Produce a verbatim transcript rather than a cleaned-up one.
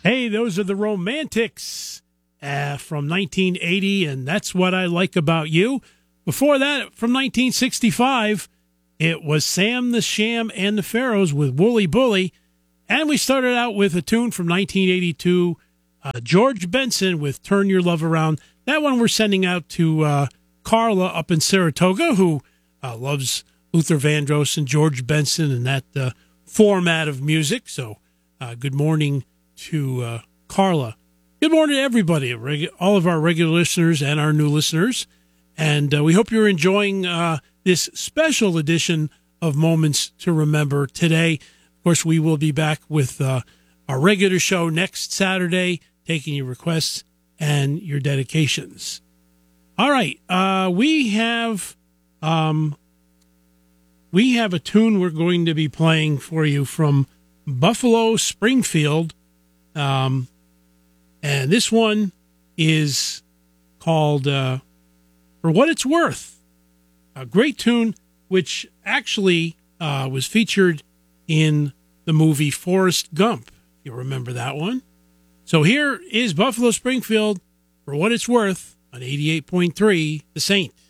Hey, those are the Romantics uh, from nineteen eighty, and That's What I Like About You. Before that, from nineteen sixty-five, it was Sam the Sham and the Pharaohs with Wooly Bully. And we started out with a tune from nineteen eighty-two, uh, George Benson with Turn Your Love Around. That one we're sending out to uh, Carla up in Saratoga, who uh, loves Luther Vandross and George Benson and that uh, format of music. So uh, good morning to uh, Carla. Good morning to everybody, regu- all of our regular listeners and our new listeners. And uh, we hope you're enjoying uh, this special edition of Moments to Remember today. Of course, we will be back with uh, our regular show next Saturday, taking your requests and your dedications. All right, uh, we have um, we have a tune we're going to be playing for you from Buffalo Springfield. Um, and this one is called uh, For What It's Worth. A great tune, which actually uh, was featured in the movie Forrest Gump. You remember that one? So here is Buffalo Springfield, For What It's Worth, on eighty-eight point three, The Saint.